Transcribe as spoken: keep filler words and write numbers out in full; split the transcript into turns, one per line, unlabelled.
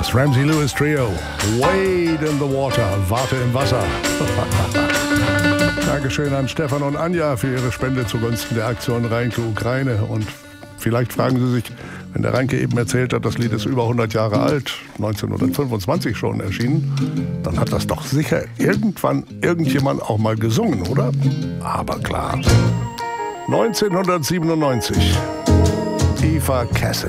Das Ramsey Lewis Trio. Wade in the Water. Warte im Wasser. Dankeschön an Stefan und Anja für ihre Spende zugunsten der Aktion Reinke Ukraine. Und vielleicht fragen Sie sich, wenn der Reinke eben erzählt hat, das Lied ist über hundert Jahre alt, neunzehnhundertfünfundzwanzig schon erschienen, dann hat das doch sicher irgendwann irgendjemand auch mal gesungen, oder? Aber klar. neunzehnhundertsiebenundneunzig. Eva Cassidy.